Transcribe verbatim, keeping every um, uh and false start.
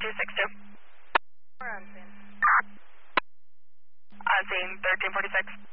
two six two. We're on scene. On scene thirteen forty-six.